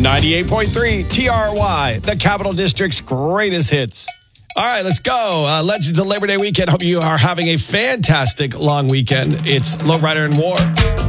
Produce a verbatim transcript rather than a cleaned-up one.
ninety-eight point three T R Y, the Capital District's greatest hits. All right, let's go. Uh, Legends of Labor Day weekend. Hope you are having a fantastic long weekend. It's Lowrider and War.